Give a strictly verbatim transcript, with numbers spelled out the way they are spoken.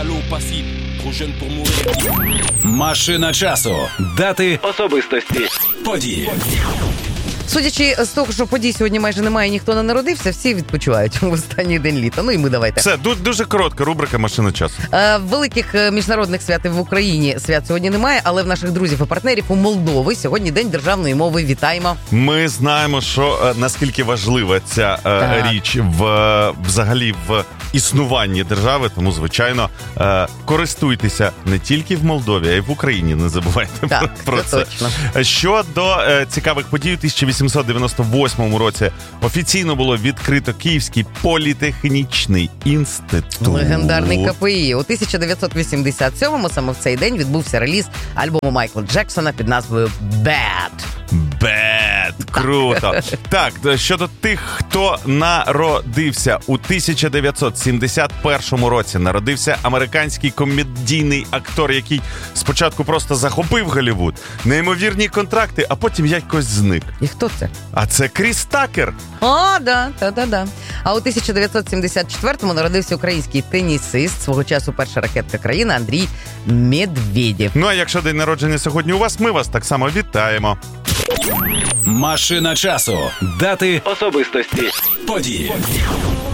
Машина часу. Дати, Особистості. події. Судячи з того, що подій сьогодні майже немає, ніхто не народився, всі відпочивають в останній день літа. Ну і ми давайте. Це дуже коротка рубрика «Машина часу». Е, великих міжнародних свят в Україні свят сьогодні немає, але в наших друзів і партнерів у Молдови сьогодні День державної мови. Вітаємо. Ми знаємо, що наскільки важлива ця Так. річ в взагалі в існуванні держави, тому, звичайно, користуйтеся не тільки в Молдові, а й в Україні. Не забувайте Так, про це. це. Точно. Щодо цікавих подій, у тисяча вісімсот дев'яносто восьмому році офіційно було відкрито Київський політехнічний інститут. Легендарний ка пе і. У тисяча дев'ятсот вісімдесят сьомому саме в цей день відбувся реліз альбому Майкла Джексона під назвою «Bad». Бед! Круто! Так, щодо тих, хто народився у тисяча дев'ятсот сімдесят першому році, народився американський комедійний актор, який спочатку просто захопив Голлівуд, неймовірні контракти, а потім якось зник. І хто це? А це Кріс Такер. О, да, та-та-да. А у тисяча дев'ятсот сімдесят четвертому народився український тенісист, свого часу перша ракетка країни Андрій Медведєв. Ну а якщо день народження сьогодні у вас, ми вас так само вітаємо. Машина часу. Дати, Особистості. події.